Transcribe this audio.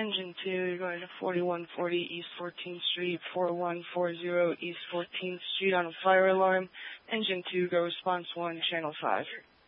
Engine 2, you're going to 4140 East 14th Street, 4140 East 14th Street on a fire alarm. Engine 2, go response 1, channel 5.